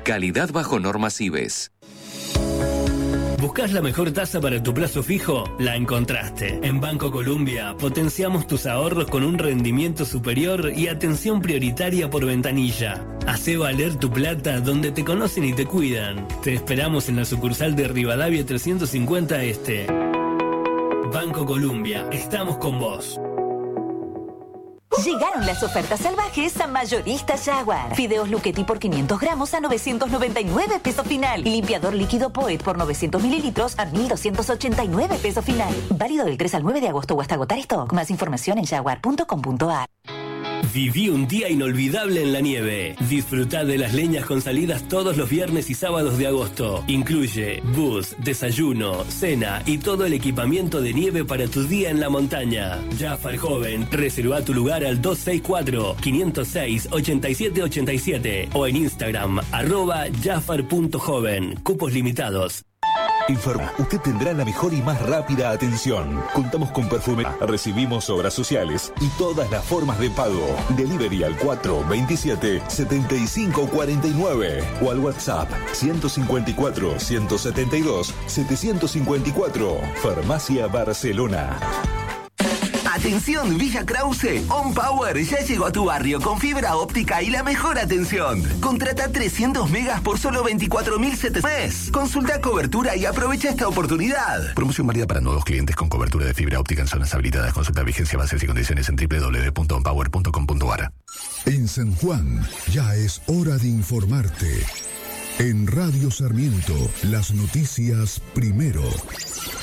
Calidad bajo normas IBES. ¿Buscas la mejor tasa para tu plazo fijo? La encontraste. En Banco Colombia potenciamos tus ahorros con un rendimiento superior y atención prioritaria por ventanilla. Hacé valer tu plata donde te conocen y te cuidan. Te esperamos en la sucursal de Rivadavia 350 Este. Banco Colombia, estamos con vos. Llegaron las ofertas salvajes a Mayorista Jaguar. Fideos Luchetti por 500 gramos a 999 pesos final. Y limpiador líquido Poet por 900 mililitros a 1.289 pesos final. Válido del 3 al 9 de agosto o hasta agotar stock. Más información en jaguar.com.ar. Viví un día inolvidable en la nieve. Disfrutá de las leñas con salidas todos los viernes y sábados de agosto. Incluye bus, desayuno, cena y todo el equipamiento de nieve para tu día en la montaña. Jafar Joven, reserva tu lugar al 264-506-8787 o en Instagram @jafar.joven. Cupos limitados. Informa, usted tendrá la mejor y más rápida atención. Contamos con perfumería, recibimos obras sociales y todas las formas de pago. Delivery al 427-7549 o al WhatsApp 154-172-754. Farmacia Barcelona. Atención Villa Krause, On Power ya llegó a tu barrio con fibra óptica y la mejor atención. Contrata 300 megas por solo 24.700. Consulta cobertura y aprovecha esta oportunidad. Promoción válida para nuevos clientes con cobertura de fibra óptica en zonas habilitadas. Consulta vigencia, bases y condiciones en www.onpower.com.ar. En San Juan ya es hora de informarte. En Radio Sarmiento, las noticias primero.